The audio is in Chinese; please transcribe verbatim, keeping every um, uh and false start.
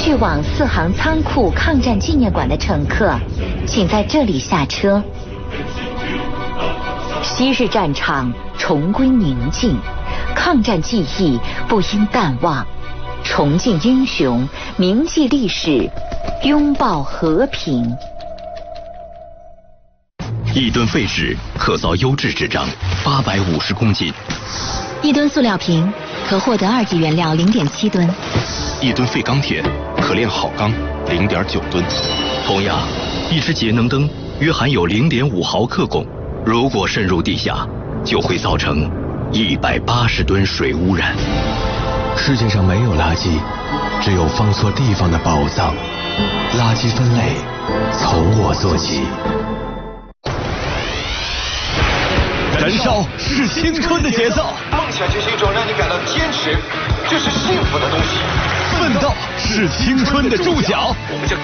去往四行仓库抗战纪念馆的乘客，请在这里下车。昔日战场重归宁静，抗战记忆不应淡忘，重敬英雄，铭记历史，拥抱和平。 一吨废纸可造优质纸张八百五十公斤， 一吨塑料瓶可获得二级原料零点七吨， 一吨废钢铁可炼好钢零点九吨。同样，一只节能灯约含有零点五毫克汞，如果渗入地下，就会造成一百八十吨水污染。 世界上没有垃圾，只有放错地方的宝藏。垃圾分类从我做起。 燃烧是青春的节奏， 梦想就是一种让你感到坚持，这是幸福的东西。 奋斗是青春的注脚， 我们将